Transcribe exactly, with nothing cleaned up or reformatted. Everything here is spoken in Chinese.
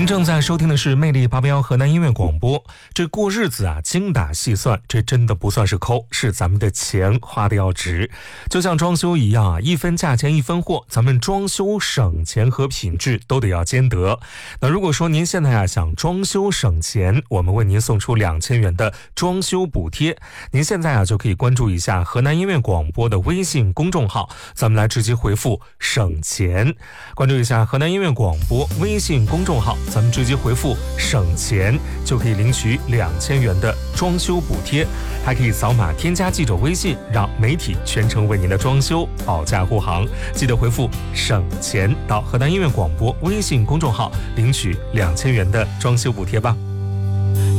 您正在收听的是魅力八八幺河南音乐广播。这过日子啊，精打细算，这真的不算是抠，是咱们的钱花的要值。就像装修一样啊，一分价钱一分货，咱们装修省钱和品质都得要兼得。那如果说您现在啊想装修省钱，我们为您送出两千元的装修补贴。您现在啊就可以关注一下河南音乐广播的微信公众号，咱们来直接回复省钱，关注一下河南音乐广播微信公众号，咱们直接回复省钱就可以领取两千元的装修补贴，还可以扫码添加记者微信，让媒体全程为您的装修保驾护航。记得回复省钱到河南音乐广播微信公众号领取两千元的装修补贴吧。